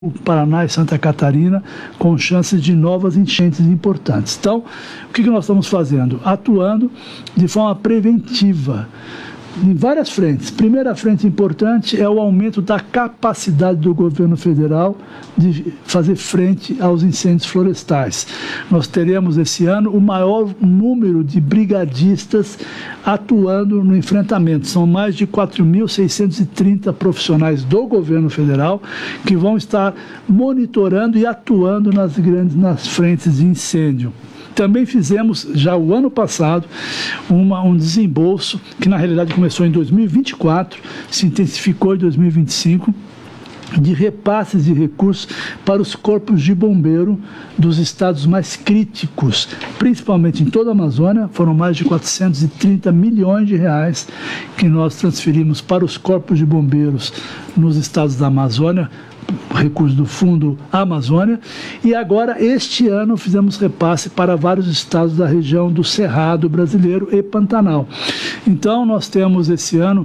Paraná e Santa Catarina, com chances de novas enchentes importantes. Então, o que nós estamos fazendo? Atuando de forma preventiva, em várias frentes. Primeira frente importante é o aumento da capacidade do governo federal de fazer frente aos incêndios florestais. Nós teremos esse ano o maior número de brigadistas atuando no enfrentamento. São mais de 4.630 profissionais do governo federal que vão estar monitorando e atuando nas frentes de incêndio. Também fizemos, já o ano passado, um desembolso, que na realidade começou em 2024, se intensificou em 2025, de repasses de recursos para os corpos de bombeiro dos estados mais críticos, principalmente em toda a Amazônia. Foram mais de 430 milhões de reais que nós transferimos para os corpos de bombeiros nos estados da Amazônia, recursos do Fundo Amazônia, e agora, este ano, fizemos repasse para vários estados da região do Cerrado brasileiro e Pantanal. Então, nós temos esse ano,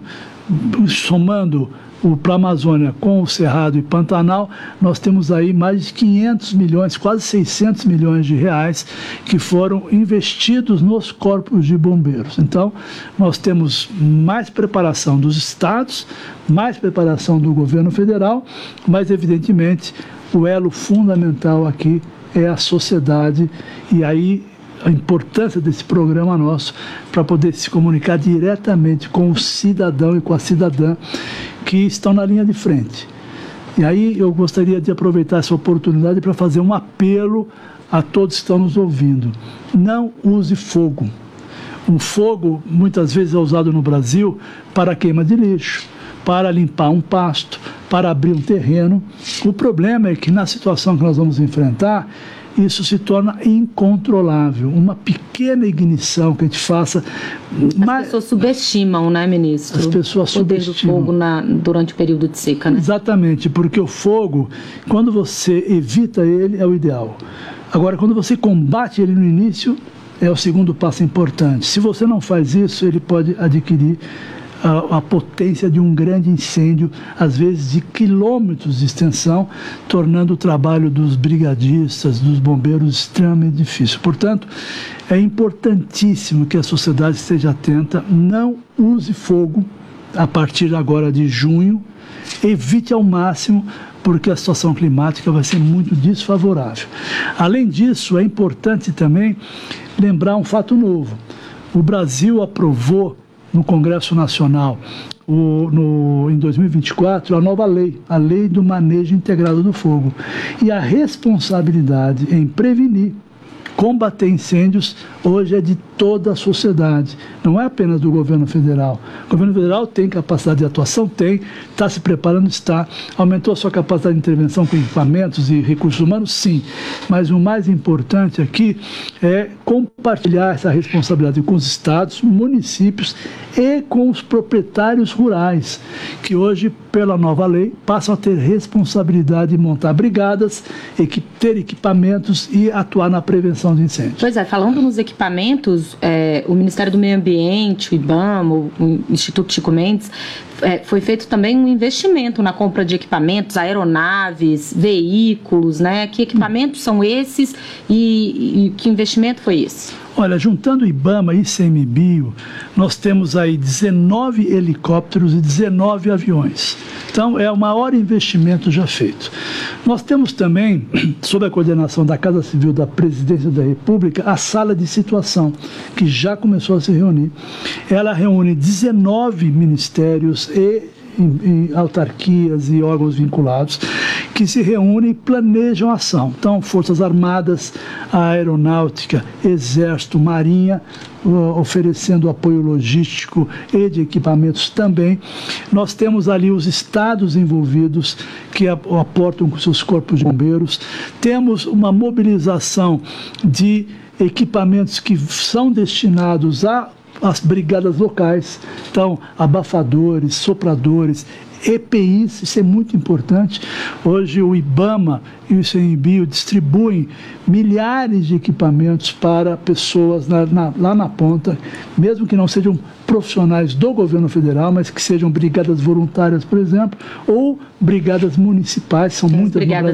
somando para a Amazônia com o Cerrado e Pantanal, nós temos aí mais de 500 milhões, quase 600 milhões de reais que foram investidos nos corpos de bombeiros. Então, nós temos mais preparação dos estados, mais preparação do governo federal, mas, evidentemente, o elo fundamental aqui é a sociedade, e aí a importância desse programa nosso para poder se comunicar diretamente com o cidadão e com a cidadã que estão na linha de frente. E aí eu gostaria de aproveitar essa oportunidade para fazer um apelo a todos que estão nos ouvindo. Não use fogo. O fogo muitas vezes é usado no Brasil para queima de lixo, para limpar um pasto, para abrir um terreno. O problema é que na situação que nós vamos enfrentar, isso se torna incontrolável. Uma pequena ignição que a gente faça... As pessoas subestimam, né, ministro? As pessoas subestimam. O poder do fogo durante o período de seca, né? Exatamente, porque o fogo, quando você evita ele, é o ideal. Agora, quando você combate ele no início, é o segundo passo importante. Se você não faz isso, ele pode adquirir a potência de um grande incêndio, às vezes de quilômetros de extensão, tornando o trabalho dos brigadistas, dos bombeiros, extremamente difícil. Portanto, é importantíssimo que a sociedade esteja atenta, não use fogo a partir agora de junho, evite ao máximo, porque a situação climática vai ser muito desfavorável. Além disso, é importante também lembrar um fato novo. O Brasil aprovou no Congresso Nacional, em 2024, a nova lei, a Lei do Manejo Integrado do Fogo. E a responsabilidade em prevenir, combater incêndios, hoje é de toda a sociedade, não é apenas do governo federal. O governo federal tem capacidade de atuação, está se preparando, aumentou a sua capacidade de intervenção com equipamentos e recursos humanos, sim, mas o mais importante aqui é compartilhar essa responsabilidade com os estados, municípios e com os proprietários rurais, que hoje, pela nova lei, passam a ter responsabilidade de montar brigadas, ter equipamentos e atuar na prevenção de incêndios. Pois é, falando nos equipamentos, o Ministério do Meio Ambiente, o IBAMA, o Instituto Chico Mendes, foi feito também um investimento na compra de equipamentos, aeronaves, veículos, né? Que equipamentos são esses e que investimento foi esse? Olha, juntando IBAMA e ICMBio, nós temos aí 19 helicópteros e 19 aviões. Então, é o maior investimento já feito. Nós temos também, sob a coordenação da Casa Civil da Presidência da República, a Sala de Situação, que já começou a se reunir. Ela reúne 19 ministérios e autarquias e órgãos vinculados que se reúnem e planejam a ação. Então, Forças Armadas, a Aeronáutica, Exército, Marinha, oferecendo apoio logístico e de equipamentos também. Nós temos ali os estados envolvidos que aportam com seus corpos de bombeiros. Temos uma mobilização de equipamentos que são destinados a as brigadas locais, então abafadores, sopradores, EPIs, isso é muito importante. Hoje o IBAMA e o ICMBio distribuem milhares de equipamentos para pessoas lá na ponta, mesmo que não sejam profissionais do governo federal, mas que sejam brigadas voluntárias, por exemplo, ou brigadas municipais, são muitas no Brasil.